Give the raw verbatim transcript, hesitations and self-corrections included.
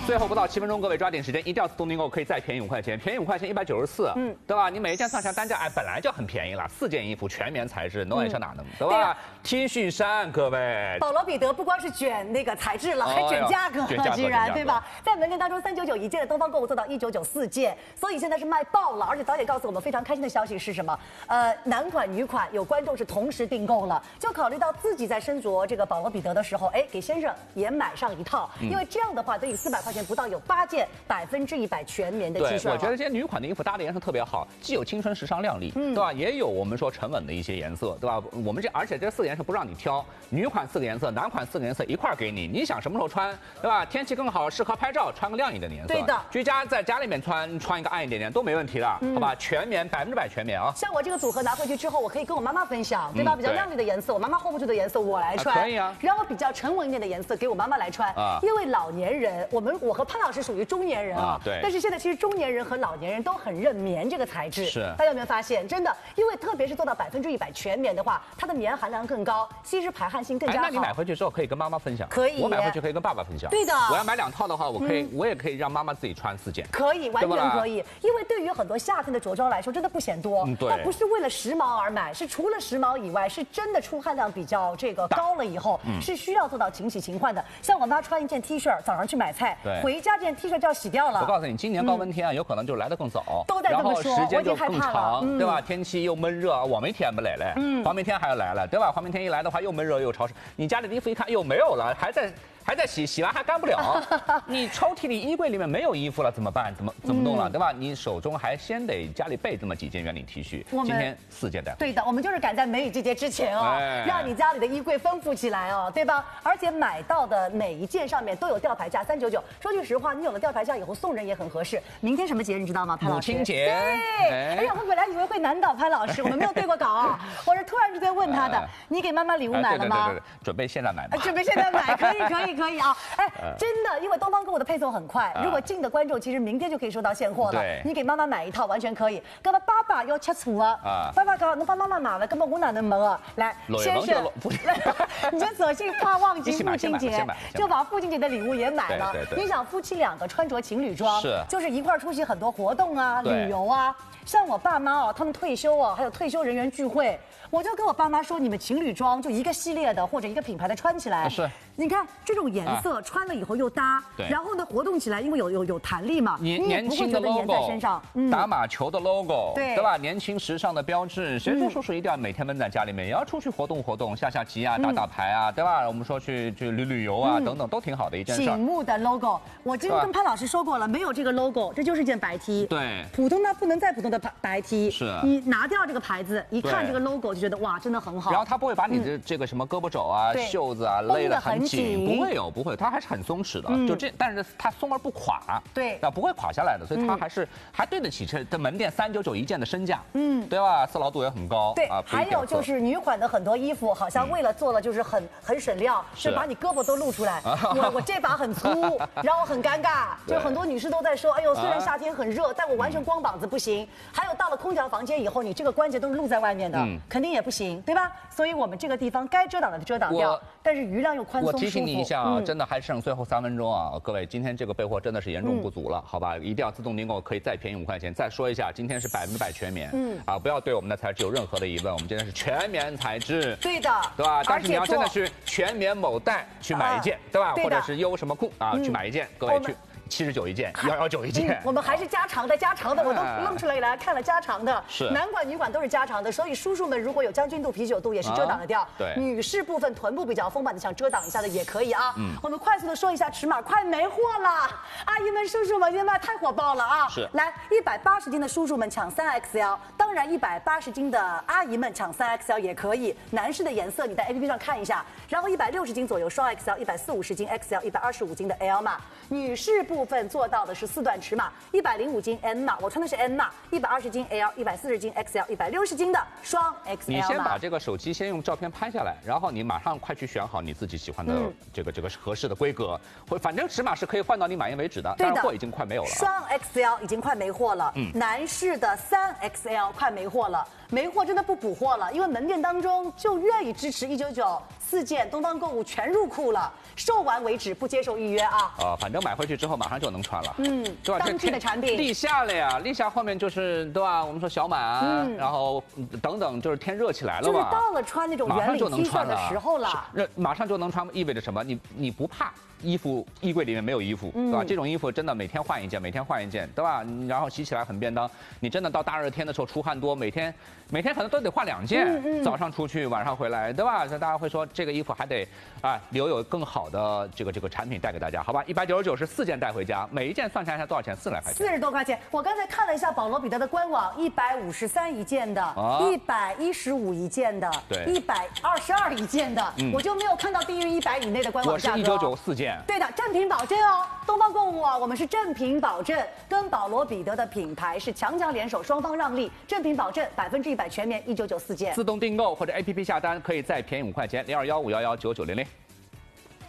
最后不到七分钟，各位抓紧时间，一定要自动订购，可以再便宜五块钱，便宜五块钱一百九十四，嗯，对吧？你每一件上下单价，哎，本来就很便宜了，四件衣服全棉材质，侬还想哪能，对吧 ？T 恤衫，各位， 保罗彼得不光是卷那个材质了，还卷价格了，居然对吧？在门店当中，三九九一件的东方购物做到一九九四件，所以现在是卖爆了。而且导演告诉我们非常开心的消息是什么？呃，男款、女款有观众是同时订购了，就考虑到自己在身着这个保罗彼得的时候，哎，给先生也买上一套， 嗯、 因为这样的话，等于四百块钱不到有八件百分之一百全棉的 T 恤。 对，我觉得这些女款的衣服搭的颜色特别好，既有青春时尚靓丽，嗯、对吧？也有我们说沉稳的一些颜色，对吧？我们这而且这四个颜色不让你挑，女款四个颜色，男款四个颜色一块儿给你，你想什么时候穿，对吧？天气更好，适合拍照，穿个亮一点的颜色。 对的， 居家在家里面穿穿一个暗一点点都没问题的，嗯、好吧？全棉百分之百全棉啊！ 像我这个组合拿回去之后，我可以跟我妈妈分享，对吧？嗯、比较亮丽的颜色，我妈妈 hold 不住的颜色我来穿， 啊可以啊。 然后比较沉稳一点的颜色给我妈妈来穿，啊，因为老年人，我们我和潘老师属于中年人啊， 啊对。 但是现在其实中年人和老年人都很认棉这个材质， 是。 大家有没有发现？真的，因为特别是做到百分之一百全棉的话，它的棉含量更高，吸湿排汗性更加好。 哎，那你买回去之后可以跟妈妈分享， 可以。 我买回去可以跟爸爸分享。 对的。 我要买两套的话，我可以，嗯、我也可以让妈妈自己穿四件。 可以，完全可以。因为对于很多夏天的着装来说，真的不嫌多。 嗯，对。 它不是为了时髦而买，是除了时髦以外，是真的出汗量比较这个高了以后，嗯、是需要做到勤洗勤换的。像我妈穿一件 T 恤，早上去买菜， 对， 回家这件 T 恤就要洗掉了。 我告诉你，今年高温天啊，有可能就来得更早， 都在这么说， 时间就更长， 嗯、 对吧？天气又闷热，我们天不来了，嗯，黄梅天还要来了，对吧？黄梅天一来的话，又闷热又潮湿，你家里的衣服一看又没有了，还在。还在洗，洗完还干不了。你抽屉里、衣柜里面没有衣服了，怎么办？怎么怎么弄了，嗯、对吧？你手中还先得家里备这么几件圆领 T 恤，今天四件带。 对的，我们就是赶在梅雨季节之前哦，哎、让你家里的衣柜丰富起来哦，对吧？而且买到的每一件上面都有吊牌价三九九。说句实话，你有了吊牌价以后送人也很合适。明天什么节你知道吗？潘老师？ 母亲节。 对。哎呀，我本来以为会难倒潘老师，我们没有对过稿啊。我是突然之间问他的，哎、你给妈妈礼物买了吗？ 对对对对，准备现在买吧。 准备现在买，可以可以可以啊，哎。真的，因为东方购物的配送很快，如果近的观众其实明天就可以收到现货了。 对， 你给妈妈买一套完全可以。那么爸爸要吃醋啊，爸爸讲，侬帮妈妈买了，根本我哪能没啊？来，先生，你就索性怕忘记父亲节，就把父亲节的礼物也买了。你想夫妻两个穿着情侣装， 是， 就是一块出席很多活动啊、旅游啊。像我爸妈哦，他们退休哦，还有退休人员聚会，我就跟我爸妈说，你们情侣装就一个系列的或者一个品牌的穿起来， 是， 你看这种颜色穿了以后又搭， 对， 然后呢活动起来，因为有有有弹力嘛， 你也不会觉得粘在身上， 嗯，打马球的 logo， 对对吧？年轻时尚的标志，谁说叔叔一定要每天闷在家里面，也要出去活动活动，下下棋啊，打打牌啊，对吧？我们说去去旅旅游啊，等等都挺好的一件事。 醒目的 logo， 我今天跟潘老师说过了，没有这个 logo， 这就是件白 T， 对， 普通的不能再普通的白 T。 是， 你拿掉这个牌子，一看这个 logo 就觉得哇，真的很好。 然后它不会把你的这个什么胳膊肘啊、 嗯、 袖子啊勒得很紧，不会有，不会，它还是很松弛的。嗯、就这，但是它松而不垮， 对， 啊，不会垮下来的，所以它还是、嗯、还对得起这这门店三九九一件的身价，嗯，对吧？丝劳度也很高， 对啊。还有就是女款的很多衣服，好像为了做了就是很、嗯、很省料，是把你胳膊都露出来。我我这把很粗，然后很尴尬，就很多女士都在说，哎呦，虽然夏天很热，但我完全光膀子不行。还有到了空调房间以后，你这个关节都是露在外面的，嗯、肯定也不行，对吧？所以我们这个地方该遮挡的遮挡掉，但是余量又宽松舒服。 我提醒你一下啊，嗯、真的还剩最后三分钟啊，各位，今天这个备货真的是严重不足了，嗯、好吧？一定要自动订购，可以再便宜五块钱。再说一下，今天是百分之百全棉，嗯啊，不要对我们的材质有任何的疑问，我们今天是全棉材质， 对的， 对吧？但是你要真的去全棉某代去买一件，啊、对吧？或者是优什么库啊、嗯、去买一件，各位去。七十九一件，幺幺九一件、嗯。我们还是加长的，加长的，我都弄出来来看了，加长的。 是。 男款、女款都是加长的，所以叔叔们如果有将军肚、啤酒肚，也是遮挡得掉。啊、 对。 女士部分臀部比较丰满的，想遮挡一下的也可以啊。嗯。我们快速的说一下尺码，快没货了，阿姨们、叔叔们，现在太火爆了啊！ 是。 来，一百八十斤的叔叔们抢三 X L， 当然一百八十斤的阿姨们抢三 X L 也可以。男士的颜色你在 A P P 上看一下，然后一百六十斤左右双 X L， 一百四五十斤 X L， 一百二十五斤的 L 码。女士部分做到的是四段尺码，一百零五斤 M 码，我穿的是 M 码，一百二十斤 L， 一百四十斤 X L， 一百六十斤的双 X L 码。 你先把这个手机先用照片拍下来，然后你马上快去选好你自己喜欢的这个、嗯、这个合适的规格，或反正尺码是可以换到你满意为止的。 对的， 但是货已经快没有了。 双 X L 已经快没货了，嗯，男士的三 X L 快没货了。 没货真的不补货了，因为门店当中就愿意支持一九九四件，东方购物全入库了，售完为止，不接受预约啊。 啊，反正买回去之后马上就能穿了， 嗯， 对吧？ 当季的产品。 立夏了呀，立夏后面就是对吧？我们说小满啊，嗯、然后等等，就是天热起来了嘛， 就是到了穿那种圆领 T 恤的时候了， 那马上就能穿，意味着什么？你你不怕衣服衣柜里面没有衣服，对吧？这种衣服真的每天换一件，每天换一件，对吧？然后洗起来很便当。你真的到大热天的时候出汗多，每天每天可能都得换两件，嗯嗯、早上出去，晚上回来，对吧？所以大家会说这个衣服还得啊留有更好的这个这个产品带给大家，好吧？一百九十九是四件带回家，每一件算下来多少钱？四十来块钱。 四十多块钱。我刚才看了一下保罗彼得的官网，一百五十三一件的，一百一十五一件的， 对， 一百二十二一件的，嗯、我就没有看到低于一百以内的官网价格。 我是一九九四件。 对的，正品保证哦。东方购物啊，我们是正品保证，跟保罗彼得的品牌是强强联手，双方让利，正品保证百分之一百全棉，一九九四件。 自动订购或者 A P P 下单可以再便宜五块钱，零二幺五幺幺九九零零。